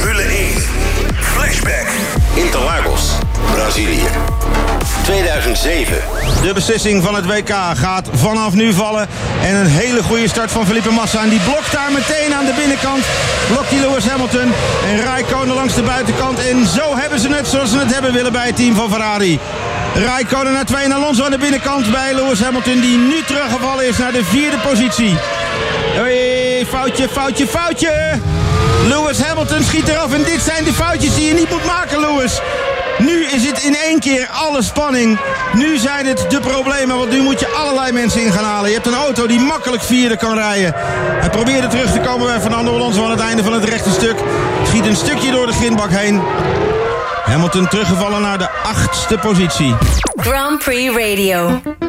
Formule 1 Flashback. Interlagos, Brazilië. 2007. De beslissing van het WK gaat vanaf nu vallen. En een hele goede start van Felipe Massa. En die blokt daar meteen aan de binnenkant. Blokt die Lewis Hamilton. En Räikkönen langs de buitenkant. En zo hebben ze het zoals ze het hebben willen bij het team van Ferrari. Räikkönen naar 2 en Alonso aan de binnenkant bij Lewis Hamilton. Die nu teruggevallen is naar de 4e positie. Hey, foutje. Lewis Hamilton schiet eraf. En dit zijn de foutjes die je niet moet maken, Lewis. Nu is het in één keer alle spanning. Nu zijn het de problemen, want nu moet je allerlei mensen in gaan halen. Je hebt een auto die makkelijk 4e kan rijden. Hij probeerde terug te komen bij Fernando Alonso aan het einde van het rechte stuk. Schiet een stukje door de grindbak heen. Hamilton teruggevallen naar de 8e positie. Grand Prix Radio.